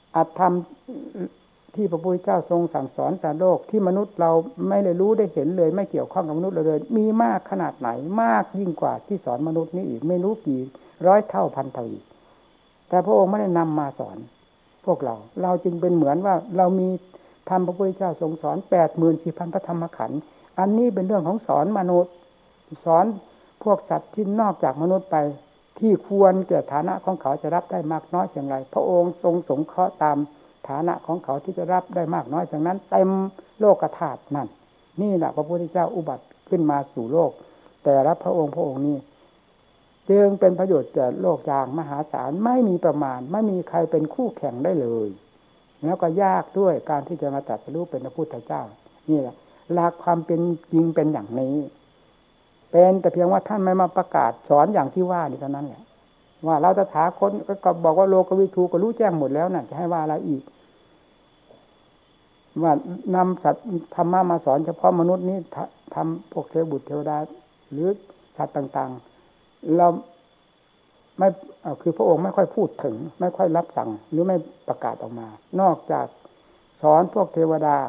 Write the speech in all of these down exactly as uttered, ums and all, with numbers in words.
อัตธรรมที่พระพุทธเจ้าทรงสั่งสอนสาโลกที่มนุษย์เราไม่ได้รู้ได้เห็นเลยไม่เกี่ยวข้องกับมนุษย์เราเลยมีมากขนาดไหนมากยิ่งกว่าที่สอนมนุษย์นี้อีกไม่รู้กี่ร้อยเท่าพันเท่าอีกแต่พระองค์ไม่ได้นำมาสอนพวกเราเราจึงเป็นเหมือนว่าเรามีธรรมพระพุทธเจ้าทรงสอนแปดหมื่นสี่พันพระธรรมขันธ์อันนี้เป็นเรื่องของสอนมนุษย์สอนพวกสัตว์ที่นอกจากมนุษย์ไปที่ควรแก่ฐานะของเขาจะรับได้มากน้อยอย่างไรพระองค์ทรงสงเคราะห์ตามฐานะของเขาที่จะรับได้มากน้อยอย่างนั้นเต็มโลกธาตุนั่นนี่แหละพระพุทธเจ้าอุบัติขึ้นมาสู่โลกแต่ละพระองค์พระองค์นี้จึงเป็นประโยชน์แก่โลกอย่างมหาศาลไม่มีประมาณไม่มีใครเป็นคู่แข่งได้เลยแล้วก็ยากด้วยการที่จะมาตรัสรู้เป็นพระพุทธเจ้านี่แหละหลักความเป็นจริงเป็นอย่างนี้เป็นแต่เพียงว่าท่านไม่มาประกาศสอนอย่างที่ว่านี่เท่านั้นแหละว่าเราตถาคตก็บอกว่าโลกวิทูก็รู้แจ้งหมดแล้วน่ะจะให้ว่าอะไรอีกว่านำสัตว์ธรรมะมาสอนเฉพาะมนุษย์นี้ทำพวกเทวบุตรเทวดาหรือสัตว์ต่างๆเราไม่คือพระองค์ไม่ค่อยพูดถึงไม่ค่อยรับสั่งหรือไม่ประกาศออกมานอกจากสอนพวกเทวดา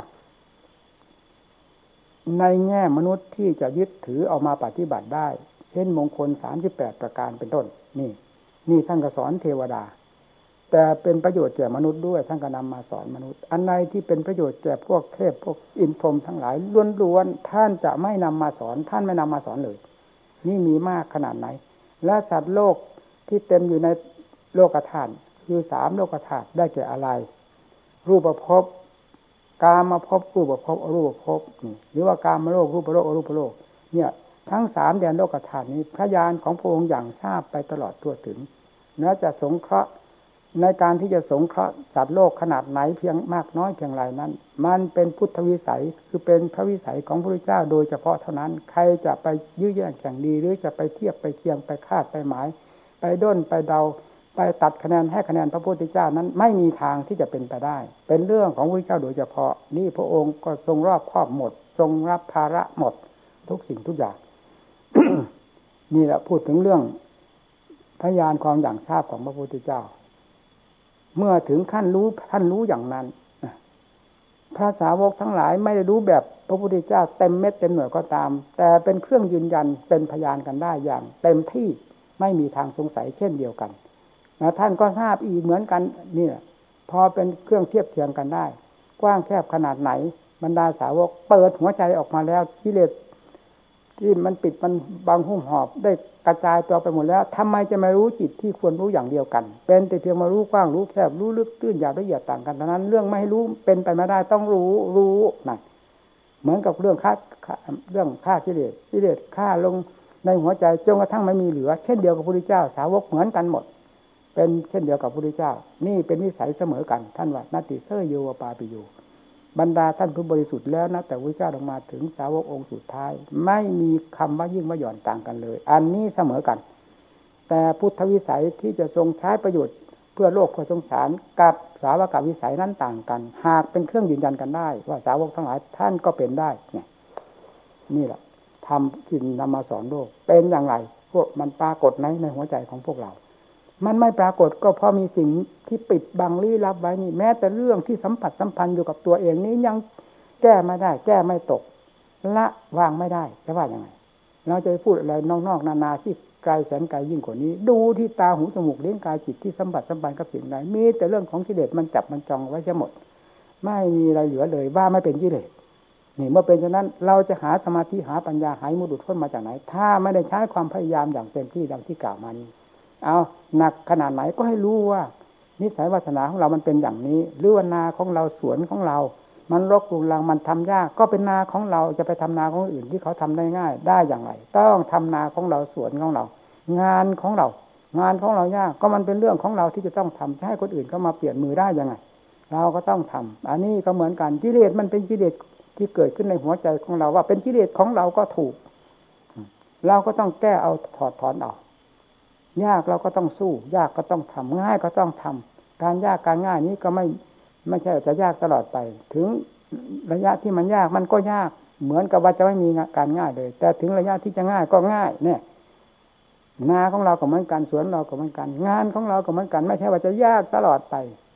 ในแง่มนุษย์ที่จะยึดถือเอามาปฏิบัติได้เช่นมงคลสามสิบแปดประการเป็นต้นนี่นี่ท่านก็สอนเทวดาแต่เป็นประโยชน์แก่มนุษย์ด้วยท่านก็นำมาสอนมนุษย์อันใดที่เป็นประโยชน์แก่พวกเทพพวกอินทร์พรหมทั้งหลายล้วนๆท่านจะไม่นำมาสอนท่านไม่นำมาสอนเลยนี่มีมากขนาดไหนและสัตว์โลกที่เต็มอยู่ในโลกธาตุคือสามโลกธาตุได้แก่อะไรรูปภพกามภพรูปภพอรูปภพนี่หรือว่ากามโลกรูปโลกอรูปโลกเนี่ยทั้งสามแดนโลกธาตุนี้พระญาณของพระองค์อย่างทราบไปตลอดทั่วถึงและจะสงเคราะห์ในการที่จะสงเคราะห์สัตว์โลกขนาดไหนเพียงมากน้อยเพียงไรนั้นมันเป็นพุทธวิสัยคือเป็นพระวิสัยของพระพุทธเจ้าโดยเฉพาะเท่านั้นใครจะไปยื้อแย่งแข่งดีหรือจะไปเทียบไปเคียงไปคาดไปหมายไปด้นไปเดาไปตัดคะแนนให้คะแนนพระพุทธเจ้านั้นไม่มีทางที่จะเป็นไปได้เป็นเรื่องของพระพุทธเจ้าโดยเฉพาะนี่พระองค์ก็ทรงรอบครอบหมดทรงรับภาระหมดทุกสิ่งทุกอย่าง นี่แหละพูดถึงเรื่องพยานความอย่างทราบของพระพุทธเจ้าเมื่อถึงขั้นรู้ท่านรู้อย่างนั้นพระสาวกทั้งหลายไม่ได้รู้แบบพระพุทธเจ้าเต็มเม็ดเต็มหน่วยก็ตามแต่เป็นเครื่องยืนยันเป็นพยานกันได้อย่างเต็มที่ไม่มีทางสงสัยเช่นเดียวกันนะท่านก็ทราบอีกเหมือนกันนี่พอเป็นเครื่องเทียบเทียงกันได้กว้างแคบขนาดไหนบรรดาสาวกเปิดหัวใจออกมาแล้วกิเลสที่มันปิดมันบังหุ้มหอบได้กระจายตัวไปหมดแล้วทำไมจะไม่รู้จิตที่ควรรู้อย่างเดียวกันเป็นแต่เพียงมารู้กว้างรู้แคบรู้ลึกตื้นหยาบละเอียดต่างกันเท่านั้นเรื่องไม่ให้รู้เป็นไปไม่ได้ต้องรู้รู้นั่นเหมือนกับเรื่องฆ่าเรื่องฆ่ากิเลสกิเลสฆ่าลงในหัวใจจนกระทั่งไม่มีเหลือเช่นเดียวกับพระพุทธเจ้าสาวกเหมือนกันหมดเป็นเช่นเดียวกับพระพุทธเจ้านี่เป็นวิสัยเสมอกันท่านว่านาติเสยโยวปาปิโยบรรดาท่านผู้บริสุทธิ์แล้วนะแต่พระพุทธเจ้าลงมาถึงสาวกองค์สุดท้ายไม่มีคำว่ายิ่งว่าหย่อนต่างกันเลยอันนี้เสมอกันแต่พุทธวิสัยที่จะทรงใช้ประโยชน์เพื่อโลกเพื่อสงสารกับสาวกวิสัยนั้นต่างกันหากเป็นเครื่องยืนยันกันได้ว่าสาวกทั้งหลายท่านก็เป็นได้เนี่ยนี่แหละทำที่นำมาสอนโลกเป็นอย่างไรพวกมันปรากฏในในหัวใจของพวกเรามันไม่ปรากฏก็เพราะมีสิ่งที่ปิดบังลี้ลับไว้นี่แม้แต่เรื่องที่สัมผัสสัมพันธ์อยู่กับตัวเองนี้ยังแก้ไม่ได้แก้ไม่ตกละวางไม่ได้จะว่ายังไงเราจะพูดอะไรนอกๆนานาที่ไกลแสนไกลยิ่งกว่านี้ดูที่ตาหูจมูกลิ้นกายจิตที่สัมผัสสัมพันธ์กับสิ่งใดมีแต่เรื่องของกิเลสมันจับมันจองไว้จะหมดไม่มีอะไรเหลือเลยว่าไม่เป็นกิเลสนี่เมื่อเป็นฉะนั้นเราจะหาสมาธิหาปัญญาหายมุดุพ้นมาจากไหนถ้าไม่ได้ใช้ความพยายามอย่างเต็มที่ดังที่กล่าวมานี้เอาหนักขนาดไหนก็ให้รู้ว่านิสัยวาสนาของเรามันเป็นอย่างนี้หรือว่านาของเราสวนของเรามันรกรุงรังมันทำยากก็เป็นนาของเราจะไปทำนาของอื่นที่เขาทำได้ง่ายได้อย่างไรต้องทำนาของเราสวนของเรางานของเรางานของเรายากก็มันเป็นเรื่องของเราที่จะต้องทำจะให้คนอื่นเขามาเปลี่ยนมือได้ยังไงเราก็ต้องทำอันนี้ก็เหมือนกันกิเลสมันเป็นกิเลสที่เกิดขึ้นในหัวใจของเราว่าเป็นกิเลสของเราก็ถูกเราก็ต้องแก้เอาถอดถอนออกยากเราก็ต้องสู้ยากก็ต้องทำง่ายก็ต้องทำการยากการง่ายนี้ก็ไม่ไม่ใช่จะยากตลอดไปถึงระยะที่มันยากมันก็ยากเหมือนกับว่าจะไม่มีการง่ายเลยแต่ถึงระยะที่จะง่ายก็ง่ายเนี่ยนาของเราก็เหมือนกันสวนเราก็เหมือนกันงานของเราก็เหมือนกันไม่ใช่ว่าจะยากตลอดไป